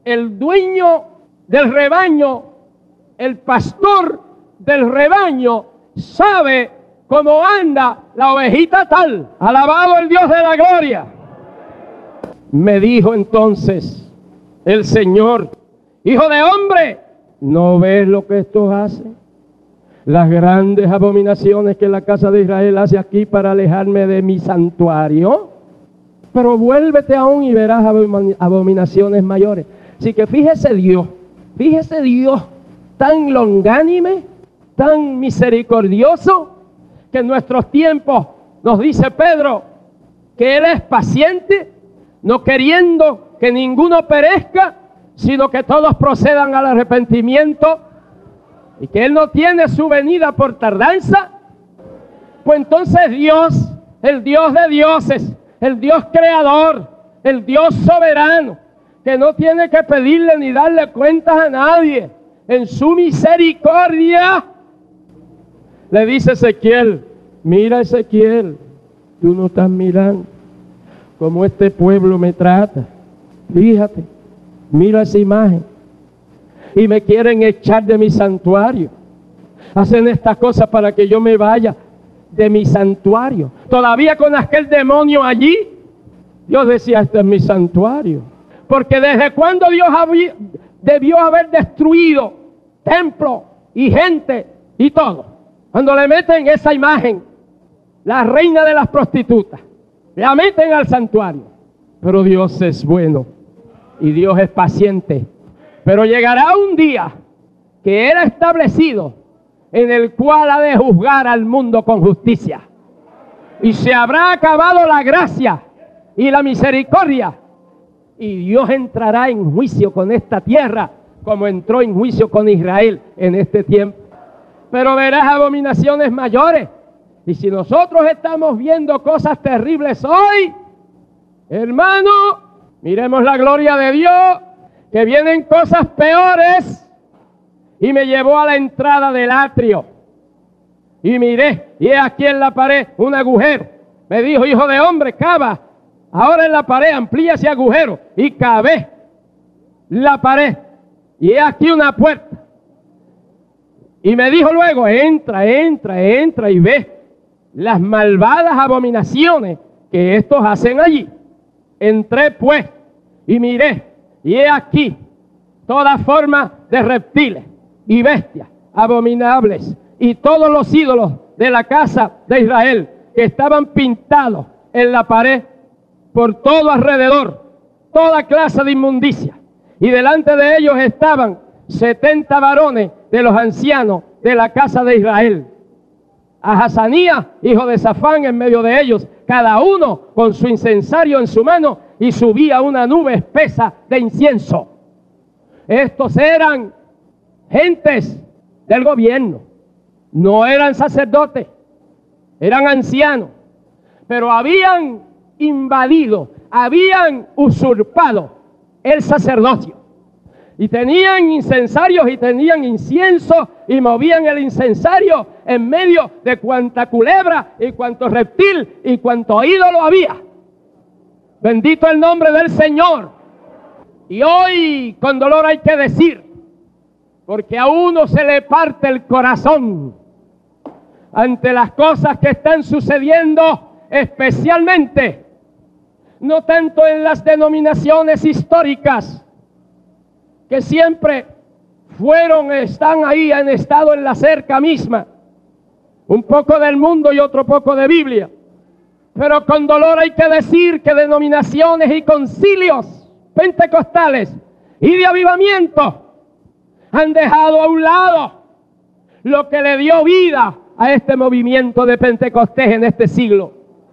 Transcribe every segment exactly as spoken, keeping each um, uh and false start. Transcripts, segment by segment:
el dueño del rebaño, el pastor del rebaño, sabe cómo anda la ovejita tal. Alabado el Dios de la gloria. Me dijo entonces el Señor: hijo de hombre, ¿no ves lo que estos hacen? Las grandes abominaciones que la casa de Israel hace aquí para alejarme de mi santuario. Pero vuélvete aún y verás abominaciones mayores. Así que fíjese Dios, fíjese Dios tan longánime, tan misericordioso, que en nuestros tiempos nos dice Pedro que Él es paciente, no queriendo que ninguno perezca, sino que todos procedan al arrepentimiento, y que Él no tiene su venida por tardanza. Pues entonces Dios, el Dios de dioses, el Dios creador, el Dios soberano, que no tiene que pedirle ni darle cuentas a nadie, en su misericordia, le dice a Ezequiel: mira, Ezequiel, tú no estás mirando cómo este pueblo me trata. Fíjate, mira esa imagen. Y me quieren echar de mi santuario. Hacen estas cosas para que yo me vaya de mi santuario. Todavía con aquel demonio allí, Dios decía: este es mi santuario. Porque desde cuando Dios había, debió haber destruido templo y gente y todo. Cuando le meten esa imagen, la reina de las prostitutas, la meten al santuario. Pero Dios es bueno y Dios es paciente. Pero llegará un día que Él ha establecido, en el cual ha de juzgar al mundo con justicia. Y se habrá acabado la gracia y la misericordia. Y Dios entrará en juicio con esta tierra, como entró en juicio con Israel en este tiempo. Pero verás abominaciones mayores. Y si nosotros estamos viendo cosas terribles hoy, hermano, miremos la gloria de Dios, que vienen cosas peores. Y me llevó a la entrada del atrio. Y miré, y he aquí en la pared un agujero. Me dijo: hijo de hombre, cava ahora en la pared, amplía ese agujero. Y cavé la pared. Y he aquí una puerta. Y me dijo luego: entra, entra, entra y ve las malvadas abominaciones que estos hacen allí. Entré pues y miré, y he aquí toda forma de reptiles y bestias abominables, y todos los ídolos de la casa de Israel, que estaban pintados en la pared por todo alrededor, toda clase de inmundicia. Y delante de ellos estaban setenta varones de los ancianos de la casa de Israel. A Hazanías, hijo de Safán, en medio de ellos, cada uno con su incensario en su mano, y subía una nube espesa de incienso. Estos eran gentes del gobierno, no eran sacerdotes, eran ancianos, pero habían invadido, habían usurpado el sacerdocio. Y tenían incensarios y tenían incienso, y movían el incensario en medio de cuanta culebra y cuanto reptil y cuanto ídolo había. Bendito el nombre del Señor. Y hoy con dolor hay que decir, porque a uno se le parte el corazón ante las cosas que están sucediendo, especialmente, no tanto en las denominaciones históricas, que siempre fueron, están ahí, han estado en la cerca misma, un poco del mundo y otro poco de Biblia. Pero con dolor hay que decir que denominaciones y concilios pentecostales y de avivamiento han dejado a un lado lo que le dio vida a este movimiento de Pentecostés en este siglo.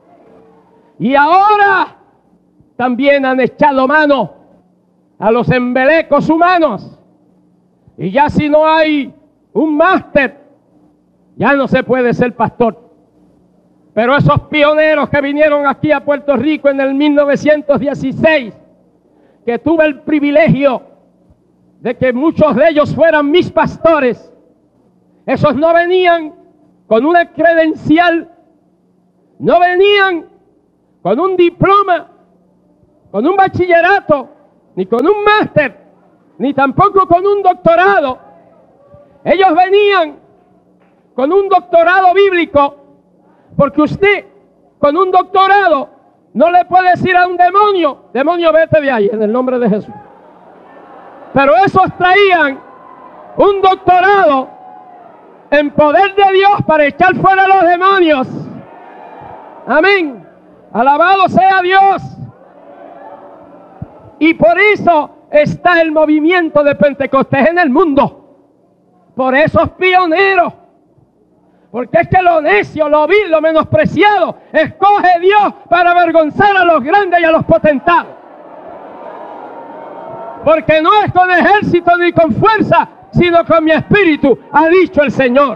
Y ahora también han echado mano a los embelecos humanos. Y ya si no hay un máster, ya no se puede ser pastor. Pero esos pioneros que vinieron aquí a Puerto Rico en el mil novecientos dieciséis, que tuve el privilegio de que muchos de ellos fueran mis pastores, esos no venían con una credencial, no venían con un diploma, con un bachillerato, ni con un máster. ni tampoco con un doctorado. Ellos venían con un doctorado bíblico, porque usted con un doctorado no le puede decir a un demonio, demonio, vete de ahí, en el nombre de Jesús. Pero esos traían un doctorado en poder de Dios para echar fuera a los demonios. Amén. Alabado sea Dios. Y por eso está el movimiento de Pentecostés en el mundo. Por esos pioneros. Porque es que lo necio, lo vil, lo menospreciado, escoge Dios para avergonzar a los grandes y a los potentados. Porque no es con ejército ni con fuerza, sino con mi espíritu, ha dicho el Señor.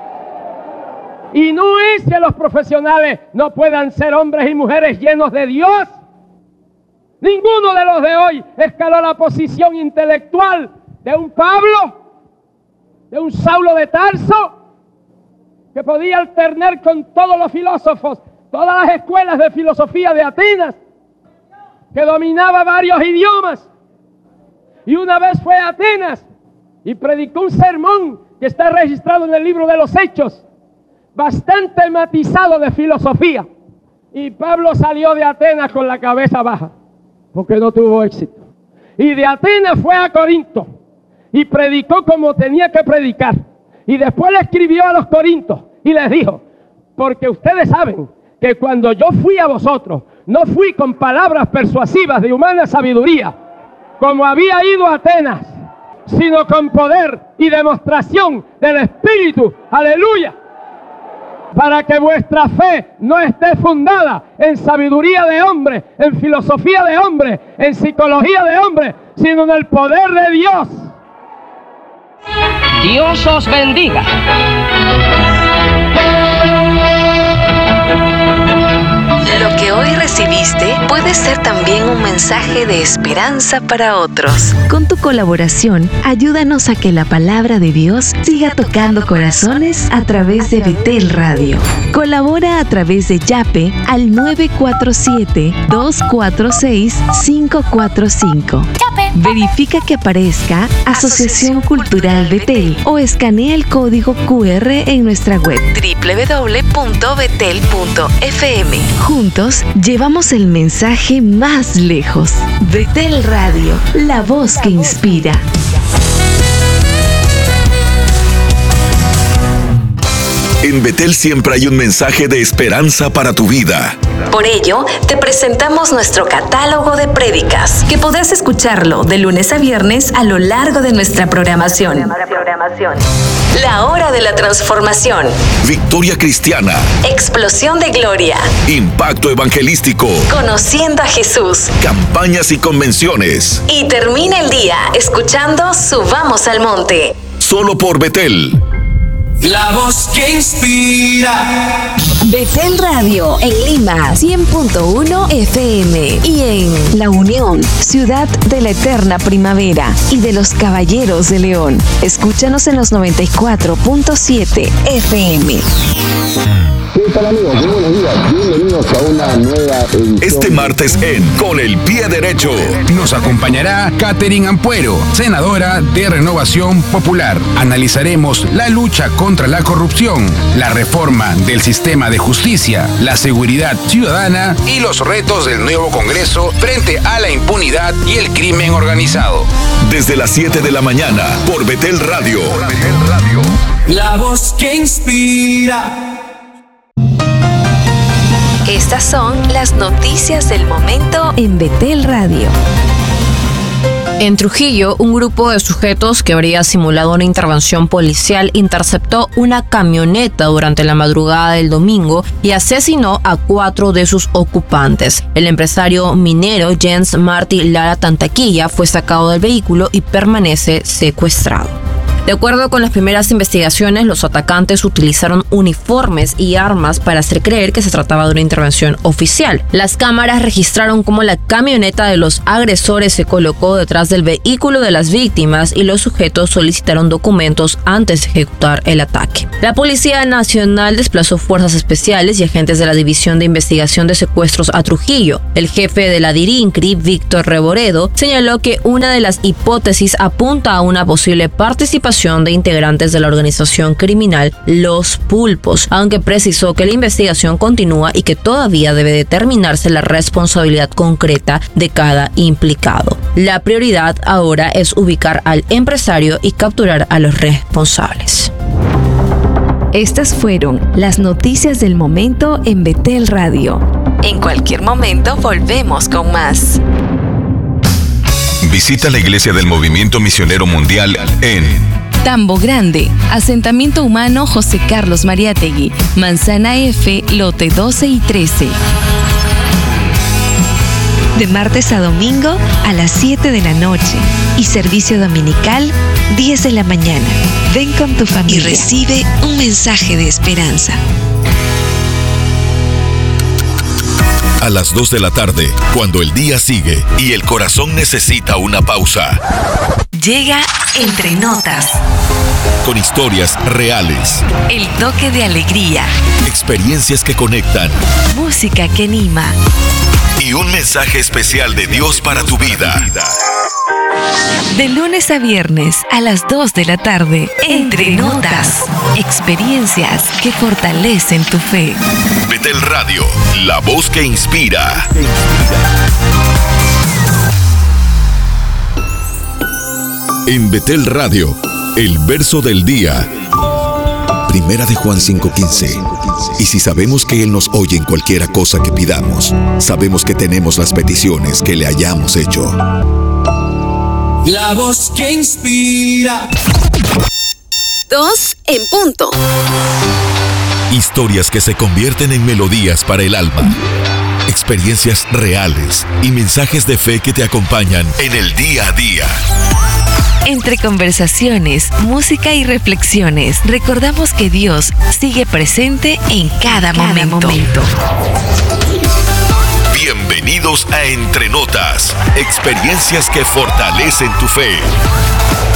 Y no es que los profesionales no puedan ser hombres y mujeres llenos de Dios. Ninguno de los de hoy escaló la posición intelectual de un Pablo, de un Saulo de Tarso, que podía alternar con todos los filósofos, todas las escuelas de filosofía de Atenas, que dominaba varios idiomas. Y una vez fue a Atenas y predicó un sermón que está registrado en el libro de los Hechos, bastante matizado de filosofía. Y Pablo salió de Atenas con la cabeza baja, porque no tuvo éxito. Y de Atenas fue a Corinto y predicó como tenía que predicar. Y después le escribió a los corintios y les dijo, porque ustedes saben que cuando yo fui a vosotros, no fui con palabras persuasivas de humana sabiduría, como había ido a Atenas, sino con poder y demostración del Espíritu. Aleluya. Para que vuestra fe no esté fundada en sabiduría de hombre, en filosofía de hombre, en psicología de hombre, sino en el poder de Dios. Dios os bendiga. Lo que hoy recibiste puede ser también un mensaje de esperanza para otros. Con tu colaboración, ayúdanos a que la palabra de Dios siga tocando corazones a través de Betel Radio. Colabora a través de Yape al nueve cuatro siete, dos cuatro seis, cinco cuatro cinco. Verifica que aparezca Asociación Cultural Betel o escanea el código cu erre en nuestra web doble u doble u doble u punto betel punto efe eme. Juntos llevamos el mensaje más lejos. Betel Radio, la voz que inspira. En Betel siempre hay un mensaje de esperanza para tu vida. Por ello, te presentamos nuestro catálogo de prédicas, que podrás escucharlo de lunes a viernes a lo largo de nuestra programación. La hora de la transformación. Victoria cristiana. Explosión de gloria. Impacto evangelístico. Conociendo a Jesús. Campañas y convenciones. Y termina el día escuchando Subamos al Monte. Solo por Betel. La voz que inspira. Betel Radio en Lima, cien punto uno efe eme. Y en La Unión, ciudad de la eterna primavera y de los caballeros de León. Escúchanos en los noventa y cuatro punto siete efe eme. ¿Qué tal, amigos? Muy buenos días. Bienvenidos a una nueva edición. Este martes en Con el Pie Derecho nos acompañará Catherine Ampuero, senadora de Renovación Popular. Analizaremos la lucha contra la corrupción, la reforma del sistema de justicia, la seguridad ciudadana y los retos del nuevo Congreso frente a la impunidad y el crimen organizado. Desde las siete de la mañana por Betel Radio. La voz que inspira. Estas son las noticias del momento en Betel Radio. En Trujillo, un grupo de sujetos que habría simulado una intervención policial interceptó una camioneta durante la madrugada del domingo y asesinó a cuatro de sus ocupantes. El empresario minero Jens Martí Lara Tantaquilla fue sacado del vehículo y permanece secuestrado. De acuerdo con las primeras investigaciones, los atacantes utilizaron uniformes y armas para hacer creer que se trataba de una intervención oficial. Las cámaras registraron cómo la camioneta de los agresores se colocó detrás del vehículo de las víctimas y los sujetos solicitaron documentos antes de ejecutar el ataque. La Policía Nacional desplazó fuerzas especiales y agentes de la División de Investigación de Secuestros a Trujillo. El jefe de la DIRINCRI, Víctor Reboredo, señaló que una de las hipótesis apunta a una posible participación de integrantes de la organización criminal Los Pulpos, aunque precisó que la investigación continúa y que todavía debe determinarse la responsabilidad concreta de cada implicado. La prioridad ahora es ubicar al empresario y capturar a los responsables. Estas fueron las noticias del momento en Betel Radio. En cualquier momento volvemos con más. Visita la Iglesia del Movimiento Misionero Mundial en Tambo Grande, asentamiento humano José Carlos Mariátegui, Manzana F, lote doce y trece. De martes a domingo a las siete de la noche y servicio dominical diez de la mañana. Ven con tu familia y recibe un mensaje de esperanza. a las dos de la tarde, cuando el día sigue y el corazón necesita una pausa. Llega Entre Notas. Con historias reales. El toque de alegría. Experiencias que conectan. Música que anima. Y un mensaje especial de Dios para tu vida. De lunes a viernes a las dos de la tarde. Entre Notas. Experiencias que fortalecen tu fe. Betel Radio, la voz que inspira. En Betel Radio, el verso del día. Primera de Juan cinco quince. Y si sabemos que Él nos oye en cualquiera cosa que pidamos, sabemos que tenemos las peticiones que le hayamos hecho. La voz que inspira. Dos en punto. Historias que se convierten en melodías para el alma. Experiencias reales y mensajes de fe que te acompañan en el día a día. Entre conversaciones, música y reflexiones, recordamos que Dios sigue presente en cada, cada momento. momento. Bienvenidos a Entre Notas, experiencias que fortalecen tu fe.